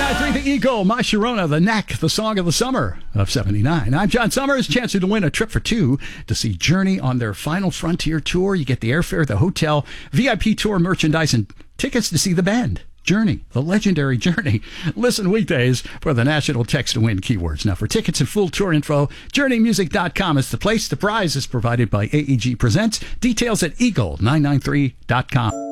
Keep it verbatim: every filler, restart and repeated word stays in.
The Eagle, My Sharona, The Neck, the song of the summer of seventy-nine. I'm John Summers. Chance to win a trip for two to see Journey on their Final Frontier tour. You get the airfare, the hotel, V I P tour merchandise, and tickets to see the band. Journey, the legendary Journey. Listen weekdays for the national text to win keywords. Now, for tickets and full tour info, journey music dot com is the place. The prize is provided by A E G Presents. Details at eagle nine nine three dot com.